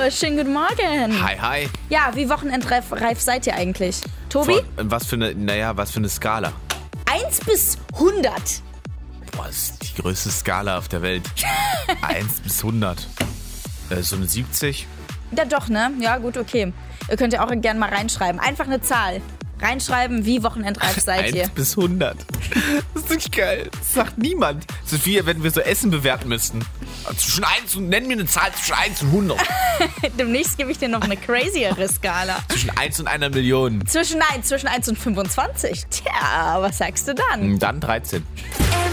schönen guten Morgen. Hi, hi. Ja, wie wochenendreif seid ihr eigentlich? Tobi? Was für eine Skala? 1 bis 100. Boah, das ist die größte Skala auf der Welt. 1 bis 100. So eine 70? Ja, doch, ne? Ja, gut, okay. Ihr könnt ja auch gerne mal reinschreiben. Einfach eine Zahl. Reinschreiben, wie wochenendreif seid ihr. 1 bis 100. Das ist wirklich geil. Das sagt niemand. Das ist wie, wenn wir so Essen bewerten müssten. Zwischen 1 und, nenn mir eine Zahl zwischen 1 und 100. Demnächst gebe ich dir noch eine craziere Skala. Zwischen 1 und 1 Million. Zwischen 1 und 25. Tja, was sagst du dann? Dann 13.